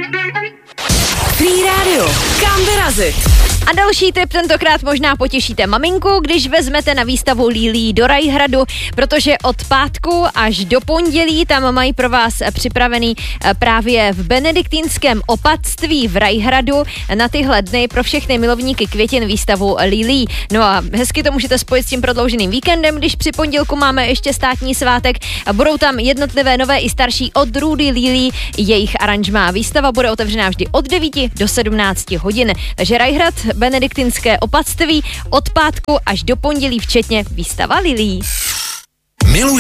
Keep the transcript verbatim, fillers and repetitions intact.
Free Radio. Kam vyrazit? A další tip, tentokrát možná potěšíte maminku, když vezmete na výstavu Lilí do Rajhradu, protože od pátku až do pondělí tam mají pro vás připravený právě v benediktínském opatství v Rajhradu na tyhle dny pro všechny milovníky květin výstavu Lilí. No a hezky to můžete spojit s tím prodlouženým víkendem, když při pondělku máme ještě státní svátek a budou tam jednotlivé nové i starší odrůdy Lilí, jejich aranžmá. Výstava bude otevřená vždy od devíti do sedmnácti hodin. Takže Rajhrad, benediktínské opatství od pátku až do pondělí včetně výstava Lilí.